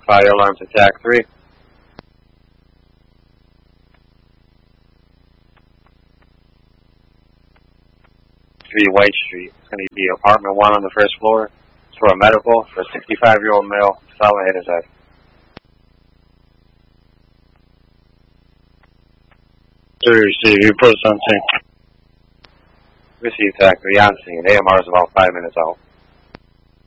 Fire alarms attack 3. White Street. It's going to be apartment 1 on the first floor. It's for a medical for a 65-year-old male. Solid hit his head. Receive, you post on scene. Received attack 3 on scene. AMR is about 5 minutes out.